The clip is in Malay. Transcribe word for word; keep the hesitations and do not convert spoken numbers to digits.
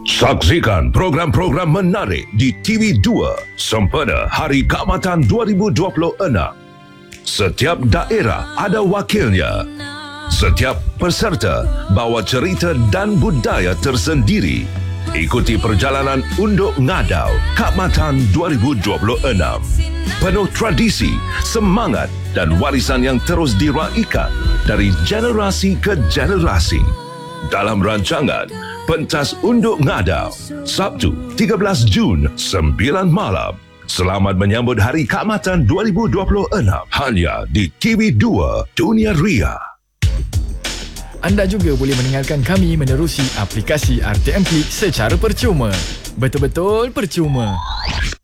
Saksikan program-program menarik di T V dua sempena Hari Kaamatan dua ribu dua puluh enam. Setiap daerah ada wakilnya. Setiap peserta bawa cerita dan budaya tersendiri. Ikuti perjalanan Unduk Ngadau Kaamatan dua ribu dua puluh enam. Penuh tradisi, semangat dan warisan yang terus diraikan dari generasi ke generasi. Dalam rancangan Pentas Unduk Ngadau, Sabtu tiga belas Jun, sembilan malam. Selamat menyambut Hari Kaamatan dua ribu dua puluh enam hanya di T V dua Dunia Ria. Anda juga boleh mendengarkan kami menerusi aplikasi R T M Klik secara percuma. Betul-betul percuma.